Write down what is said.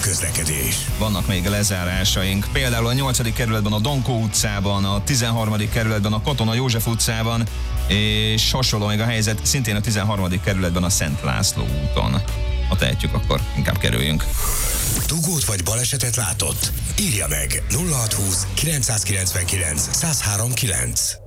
közlekedés. Vannak még lezárásaink, például a 8. kerületben a Donkó utcában, a 13. kerületben a Katona József utcában, és hasonló még a helyzet szintén a 13. kerületben a Szent László úton. Ha tehetjük, akkor inkább kerüljünk. Dugót vagy balesetet látott? Írja meg 0620 999 1039.